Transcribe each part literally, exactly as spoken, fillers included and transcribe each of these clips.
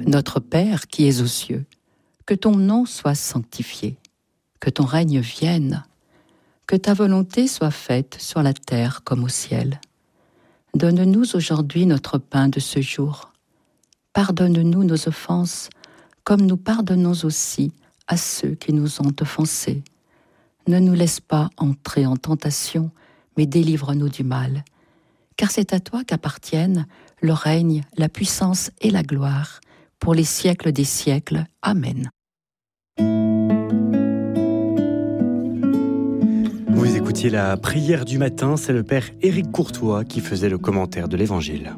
Notre Père qui es aux cieux, que ton nom soit sanctifié, que ton règne vienne, que ta volonté soit faite sur la terre comme au ciel. Donne-nous aujourd'hui notre pain de ce jour. Pardonne-nous nos offenses, comme nous pardonnons aussi à ceux qui nous ont offensés. Ne nous laisse pas entrer en tentation, mais délivre-nous du mal. Car c'est à toi qu'appartiennent le règne, la puissance et la gloire, pour les siècles des siècles. Amen. Vous écoutiez la prière du matin, c'est le père Éric Courtois qui faisait le commentaire de l'Évangile.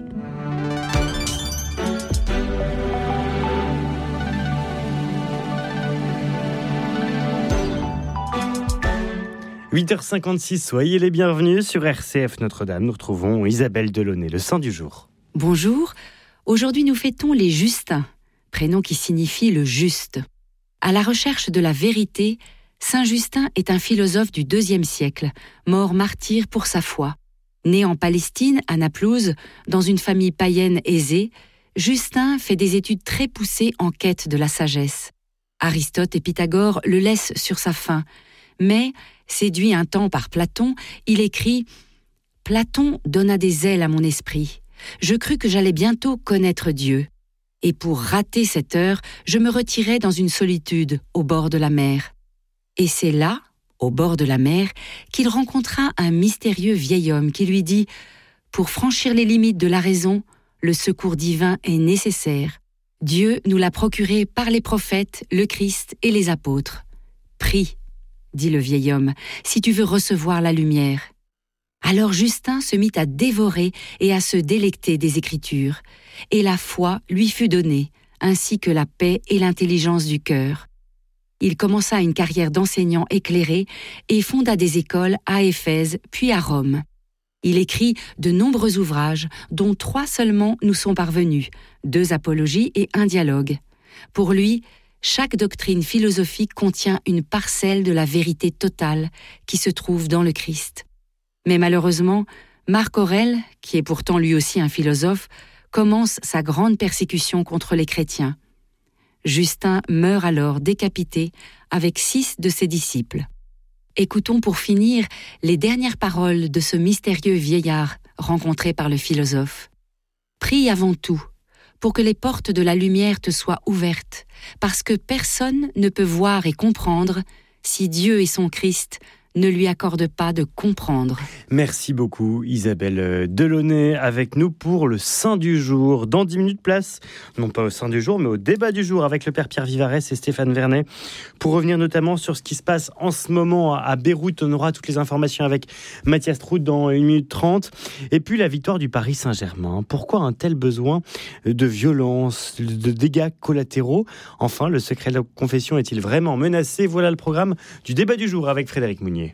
huit heures cinquante-six, soyez les bienvenus sur R C F Notre-Dame. Nous retrouvons Isabelle Delaunay, le saint du jour. Bonjour, aujourd'hui nous fêtons les Justins, prénom qui signifie le juste. À la recherche de la vérité, Saint Justin est un philosophe du deuxième siècle, mort martyr pour sa foi. Né en Palestine, à Naplouse, dans une famille païenne aisée, Justin fait des études très poussées en quête de la sagesse. Aristote et Pythagore le laissent sur sa faim, mais, séduit un temps par Platon, il écrit « Platon donna des ailes à mon esprit. Je crus que j'allais bientôt connaître Dieu. Et pour rater cette heure, je me retirai dans une solitude au bord de la mer. Et c'est là, au bord de la mer, qu'il rencontra un mystérieux vieil homme qui lui dit « Pour franchir les limites de la raison, le secours divin est nécessaire. Dieu nous l'a procuré par les prophètes, le Christ et les apôtres. Prie, dit le vieil homme, si tu veux recevoir la lumière. » Alors Justin se mit à dévorer et à se délecter des Écritures, et la foi lui fut donnée, ainsi que la paix et l'intelligence du cœur. Il commença une carrière d'enseignant éclairé et fonda des écoles à Éphèse puis à Rome. Il écrit de nombreux ouvrages, dont trois seulement nous sont parvenus, deux apologies et un dialogue. Pour lui, chaque doctrine philosophique contient une parcelle de la vérité totale qui se trouve dans le Christ. Mais malheureusement, Marc Aurèle, qui est pourtant lui aussi un philosophe, commence sa grande persécution contre les chrétiens. Justin meurt alors décapité avec six de ses disciples. Écoutons pour finir les dernières paroles de ce mystérieux vieillard rencontré par le philosophe. « Prie avant tout, pour que les portes de la lumière te soient ouvertes, parce que personne ne peut voir et comprendre si Dieu et son Christ ne lui accordent pas de comprendre. » Merci beaucoup Isabelle Delaunay avec nous pour le Saint du jour. Dans dix minutes, place, non pas au Saint du jour, mais au débat du jour avec le Père Pierre Vivarès et Stéphane Vernet, pour revenir notamment sur ce qui se passe en ce moment à Beyrouth. On aura toutes les informations avec Mathias Trout dans une minute trente. Et puis la victoire du Paris Saint-Germain. Pourquoi un tel besoin de violence, de dégâts collatéraux? Enfin, le secret de la confession est-il vraiment menacé? Voilà le programme du débat du jour avec Frédéric Mounier.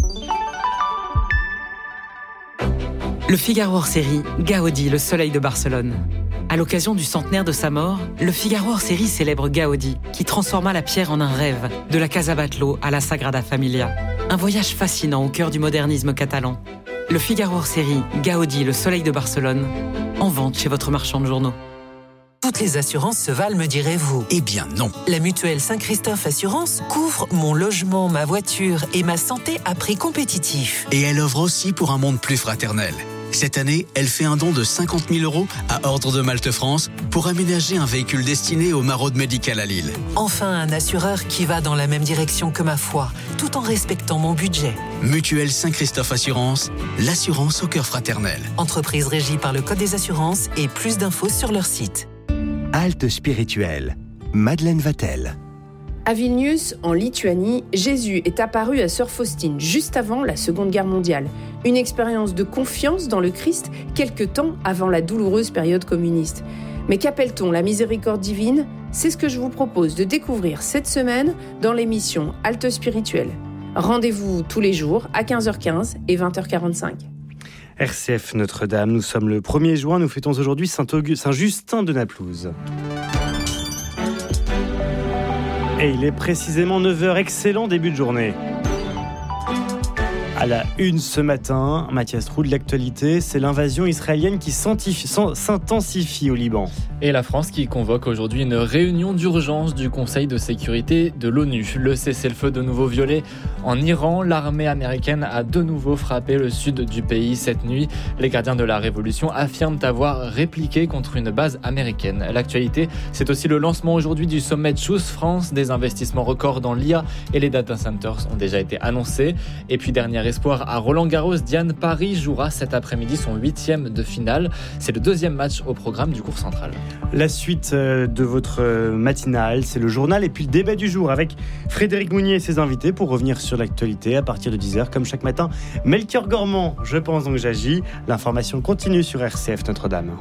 Le Figaro hors-série, Gaudi, le soleil de Barcelone. À l'occasion du centenaire de sa mort, le Figaro hors-série célèbre Gaudi, qui transforma la pierre en un rêve, de la Casa Batlló à la Sagrada Familia. Un voyage fascinant au cœur du modernisme catalan. Le Figaro hors-série, Gaudi, le soleil de Barcelone, en vente chez votre marchand de journaux. Toutes les assurances se valent, me direz-vous. Eh bien non. La mutuelle Saint-Christophe Assurance couvre mon logement, ma voiture et ma santé à prix compétitif. Et elle offre aussi pour un monde plus fraternel. Cette année, elle fait un don de cinquante mille euros à Ordre de Malte France pour aménager un véhicule destiné au maraude médical à Lille. Enfin, un assureur qui va dans la même direction que ma foi, tout en respectant mon budget. Mutuelle Saint-Christophe Assurance, l'assurance au cœur fraternel. Entreprise régie par le Code des assurances et plus d'infos sur leur site. Halte spirituelle, Madeleine Vatel. À Vilnius, en Lituanie, Jésus est apparu à Sœur Faustine juste avant la Seconde Guerre mondiale. Une expérience de confiance dans le Christ quelque temps avant la douloureuse période communiste. Mais qu'appelle-t-on la miséricorde divine ? C'est ce que je vous propose de découvrir cette semaine dans l'émission Halte spirituelle. Rendez-vous tous les jours à quinze heures quinze et vingt heures quarante-cinq. R C F Notre-Dame, nous sommes le premier juin, nous fêtons aujourd'hui Saint-Justin de Naplouse. Et il est précisément neuf heures, excellent début de journée. À la une ce matin, Mathias Roux, de l'actualité, c'est l'invasion israélienne qui s'intensifie au Liban. Et la France qui convoque aujourd'hui une réunion d'urgence du Conseil de sécurité de l'ONU. Le cessez-le-feu de nouveau violé en Iran. L'armée américaine a de nouveau frappé le sud du pays cette nuit. Les gardiens de la révolution affirment avoir répliqué contre une base américaine. L'actualité, c'est aussi le lancement aujourd'hui du sommet Choose France. Des investissements records dans l'I A et les data centers ont déjà été annoncés. Et puis dernière espoir à Roland-Garros, Diane Paris jouera cet après-midi son huitième de finale. C'est le deuxième match au programme du cours central. La suite de votre matinale, c'est le journal et puis le débat du jour avec Frédéric Mounier et ses invités pour revenir sur l'actualité à partir de dix heures comme chaque matin. Melchior Gormand, je pense donc j'agis. L'information continue sur R C F Notre-Dame.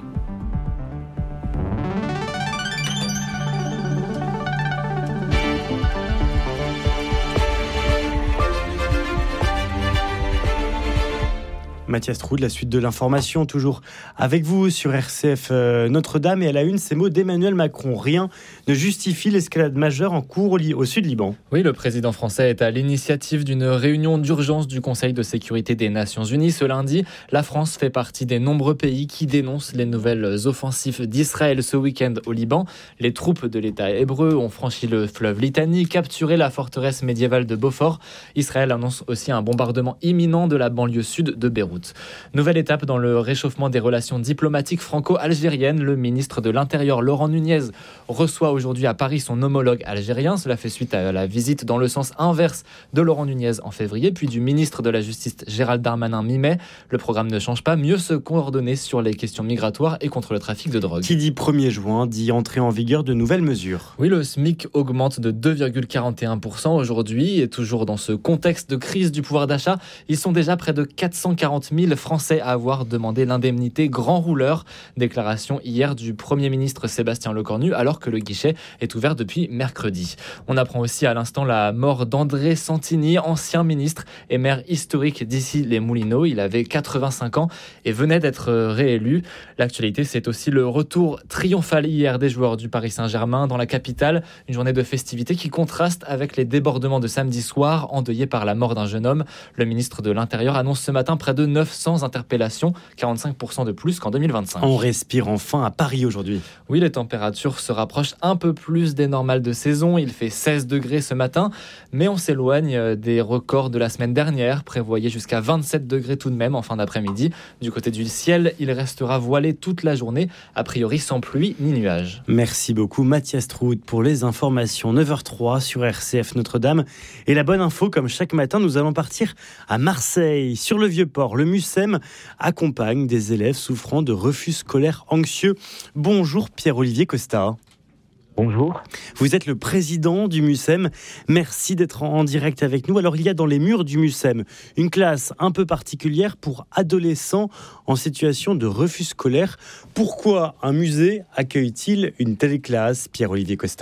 Mathias Roux, de la suite de l'information, toujours avec vous sur R C F euh, Notre-Dame. Et à la une, ces mots d'Emmanuel Macron. Rien ne justifie l'escalade majeure en cours au, au sud Liban. Oui, le président français est à l'initiative d'une réunion d'urgence du Conseil de sécurité des Nations Unies. Ce lundi, la France fait partie des nombreux pays qui dénoncent les nouvelles offensives d'Israël ce week-end au Liban. Les troupes de l'État hébreu ont franchi le fleuve Litani, capturé la forteresse médiévale de Beaufort. Israël annonce aussi un bombardement imminent de la banlieue sud de Beyrouth. Nouvelle étape dans le réchauffement des relations diplomatiques franco-algériennes. Le ministre de l'Intérieur, Laurent Nunez, reçoit aujourd'hui à Paris son homologue algérien. Cela fait suite à la visite dans le sens inverse de Laurent Nunez en février, puis du ministre de la Justice, Gérald Darmanin, mi-mai. Le programme ne change pas, mieux se coordonner sur les questions migratoires et contre le trafic de drogue. Qui dit premier juin dit entrée en vigueur de nouvelles mesures. Oui, le SMIC augmente de deux virgule quarante et un pour cent aujourd'hui, et toujours dans ce contexte de crise du pouvoir d'achat, ils sont déjà près de quatre cent quarante mille Français à avoir demandé l'indemnité grand rouleur. Déclaration hier du Premier ministre Sébastien Lecornu, alors que le guichet est ouvert depuis mercredi. On apprend aussi à l'instant la mort d'André Santini, ancien ministre et maire historique d'Issy-les-Moulineaux. Il avait quatre-vingt-cinq ans et venait d'être réélu. L'actualité, c'est aussi le retour triomphal hier des joueurs du Paris Saint-Germain dans la capitale. Une journée de festivités qui contraste avec les débordements de samedi soir, endeuillés par la mort d'un jeune homme. Le ministre de l'Intérieur annonce ce matin près de neuf cents interpellations, quarante-cinq pour cent de plus qu'en deux mille vingt-cinq. On respire enfin à Paris aujourd'hui. Oui, les températures se rapprochent un peu plus des normales de saison. Il fait seize degrés ce matin, mais on s'éloigne des records de la semaine dernière, prévoyait jusqu'à vingt-sept degrés tout de même en fin d'après-midi. Du côté du ciel, il restera voilé toute la journée, a priori sans pluie ni nuages. Merci beaucoup Mathias Roux pour les informations. neuf heures trois sur R C F Notre-Dame. Et la bonne info, comme chaque matin, nous allons partir à Marseille, sur le Vieux-Port. Le MUSEM accompagne des élèves souffrant de refus scolaire anxieux. Bonjour Pierre-Olivier Costa. Bonjour. Vous êtes le président du MUSEM. Merci d'être en direct avec nous. Alors, il y a dans les murs du MUSEM une classe un peu particulière pour adolescents en situation de refus scolaire. Pourquoi un musée accueille-t-il une telle classe, Pierre-Olivier Costa ?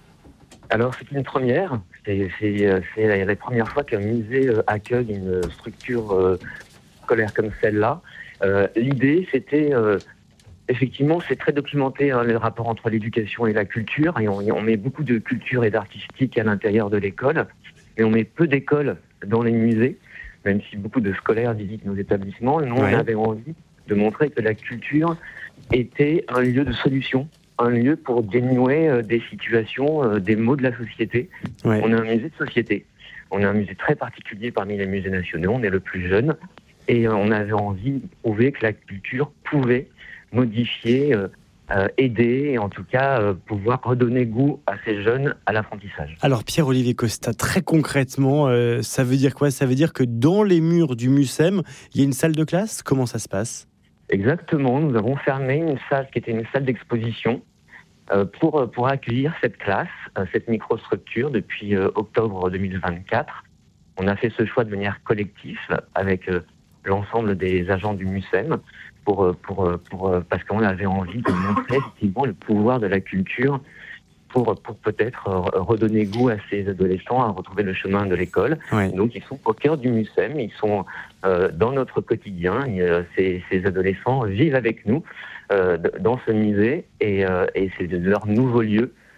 Alors, c'est une première. C'est, c'est, c'est la première fois qu'un musée accueille une structure euh, scolaire comme celle-là. Euh, l'idée, c'était... Euh, Effectivement, c'est très documenté, hein, le rapport entre l'éducation et la culture, et on, on met beaucoup de culture et d'artistique à l'intérieur de l'école, et on met peu d'écoles dans les musées, même si beaucoup de scolaires visitent nos établissements. Nous, ouais. on avait envie de montrer que la culture était un lieu de solution, un lieu pour dénouer euh, des situations, euh, des maux de la société. Ouais. On est un musée de société. On est un musée très particulier parmi les musées nationaux, on est le plus jeune, et euh, on avait envie de prouver que la culture pouvait modifier, euh, euh, aider et en tout cas euh, pouvoir redonner goût à ces jeunes à l'apprentissage. Alors Pierre-Olivier Costa, très concrètement, euh, ça veut dire quoi ? Ça veut dire que dans les murs du MUSEM, il y a une salle de classe ? Comment ça se passe ? Exactement, nous avons fermé une salle qui était une salle d'exposition euh, pour, pour accueillir cette classe, euh, cette microstructure depuis euh, octobre deux mille vingt-quatre. On a fait ce choix de manière collective avec euh, l'ensemble des agents du MUSEM pour, pour, pour, parce qu'on avait envie de montrer effectivement le pouvoir de la culture pour, pour peut-être redonner goût à ces adolescents à retrouver le chemin de l'école. Ouais. Donc ils sont au cœur du MUSEM, ils sont euh, dans notre quotidien, et, euh, ces, ces adolescents vivent avec nous euh, dans ce musée et, euh, et c'est leur nouveau lieu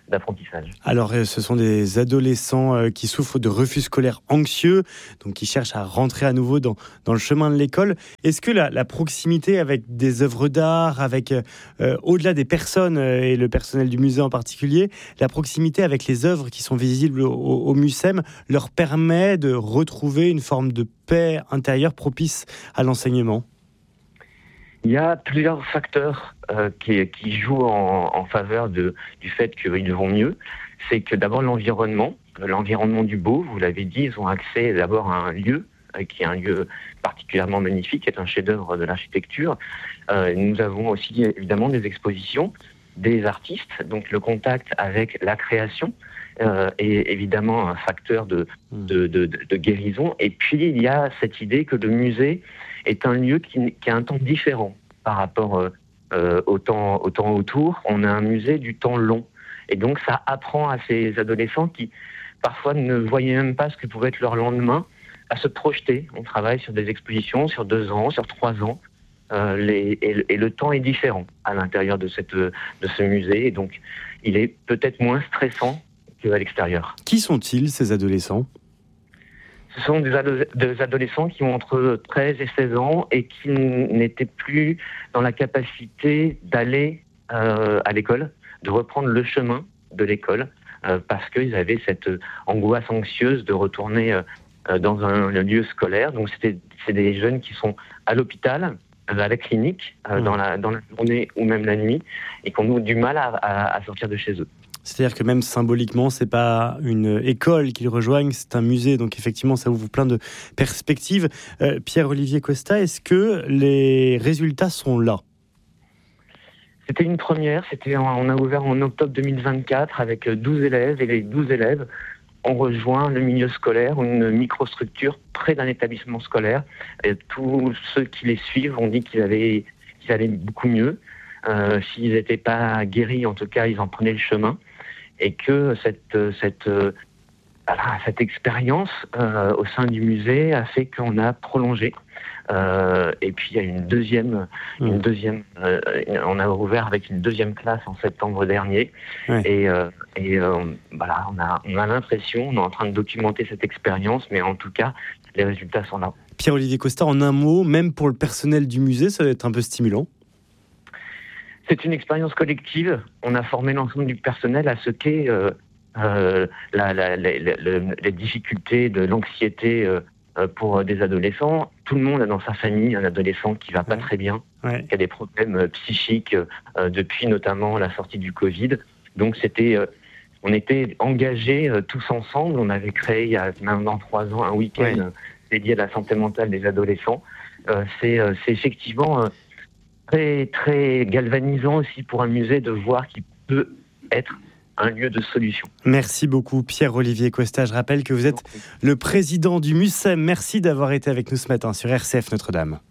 d'apprentissage. Alors, ce sont des adolescents qui souffrent de refus scolaire anxieux, donc qui cherchent à rentrer à nouveau dans, dans le chemin de l'école. Est-ce que la, la proximité avec des œuvres d'art, avec euh, au-delà des personnes et le personnel du musée en particulier, la proximité avec les œuvres qui sont visibles au, au MUCEM leur permet de retrouver une forme de paix intérieure propice à l'enseignement? Il y a plusieurs facteurs euh, qui, qui jouent en, en faveur de, du fait qu'ils vont mieux. C'est que d'abord l'environnement, l'environnement du beau, vous l'avez dit, ils ont accès d'abord à un lieu, euh, qui est un lieu particulièrement magnifique, qui est un chef-d'œuvre de l'architecture. Euh, nous avons aussi évidemment des expositions, des artistes, donc le contact avec la création euh, est évidemment un facteur de, de, de, de, de guérison. Et puis il y a cette idée que le musée est un lieu qui, qui a un temps différent par rapport euh, euh, au, temps, au temps autour. On a un musée du temps long. Et donc ça apprend à ces adolescents qui parfois ne voyaient même pas ce que pouvait être leur lendemain à se projeter. On travaille sur des expositions sur deux ans, sur trois ans. Euh, les, et, et le temps est différent à l'intérieur de, cette, de ce musée. Et donc il est peut-être moins stressant qu'à l'extérieur. Qui sont-ils, ces adolescents ? Ce sont des, ado- des adolescents qui ont entre treize et seize ans et qui n'étaient plus dans la capacité d'aller euh, à l'école, de reprendre le chemin de l'école, euh, parce qu'ils avaient cette angoisse anxieuse de retourner euh, dans un, un lieu scolaire. Donc c'était, c'est des jeunes qui sont à l'hôpital, à la clinique, euh, mmh. dans, la, dans la journée ou même la nuit, et qui ont du mal à, à, à sortir de chez eux. C'est-à-dire que même symboliquement, c'est pas une école qu'ils rejoignent, c'est un musée. Donc effectivement, ça ouvre plein de perspectives. Euh, Pierre-Olivier Costa, est-ce que les résultats sont là ? C'était une première. C'était, on a ouvert en octobre deux mille vingt-quatre avec douze élèves. Et les douze élèves ont rejoint le milieu scolaire, une microstructure près d'un établissement scolaire. Et tous ceux qui les suivent ont dit qu'ils, avaient, qu'ils allaient beaucoup mieux. Euh, s'ils n'étaient pas guéris, en tout cas, ils en prenaient le chemin. Et que cette, cette, euh, voilà, cette expérience euh, au sein du musée a fait qu'on a prolongé. Euh, et puis il y a une deuxième, mmh. une deuxième euh, on a ouvert avec une deuxième classe en septembre dernier. Ouais. Et, euh, et euh, voilà, on a, on a l'impression, on est en train de documenter cette expérience, mais en tout cas, les résultats sont là. Pierre-Olivier Costa, en un mot, même pour le personnel du musée, ça va être un peu stimulant. C'est une expérience collective. On a formé l'ensemble du personnel à ce qu'est euh, euh, la, la, la, la, les difficultés de l'anxiété euh, pour des adolescents. Tout le monde a dans sa famille un adolescent qui va pas ouais. très bien, ouais. qui a des problèmes psychiques euh, depuis notamment la sortie du Covid. Donc c'était, euh, on était engagés euh, tous ensemble. On avait créé il y a maintenant trois ans un week-end ouais. dédié à la santé mentale des adolescents. Euh, c'est, euh, c'est effectivement euh, très, très galvanisant aussi pour un musée de voir qu'il peut être un lieu de solution. Merci beaucoup Pierre-Olivier Costa. Je rappelle que vous êtes le président du MUCEM. Merci d'avoir été avec nous ce matin sur R C F Notre-Dame.